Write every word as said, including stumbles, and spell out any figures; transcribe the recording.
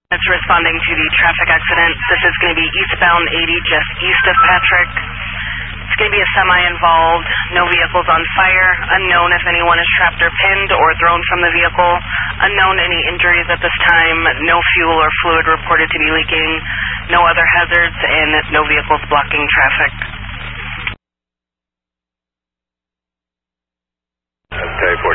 It's responding to the traffic accident. This is going to be eastbound eighty, just east of Patrick. It's going to be a semi involved, no vehicles on fire, unknown if anyone is trapped or pinned or thrown from the vehicle, unknown any injuries at this time, no fuel or fluid reported to be leaking, no other hazards, and no vehicles blocking traffic. Okay,